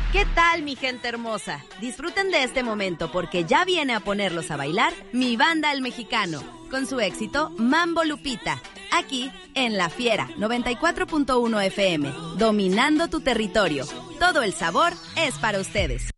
¿Qué tal, mi gente hermosa? Disfruten de este momento porque ya viene a ponerlos a bailar mi banda El Mexicano, con su éxito Mambo Lupita, aquí en La Fiera 94.1 FM, dominando tu territorio. Todo el sabor es para ustedes.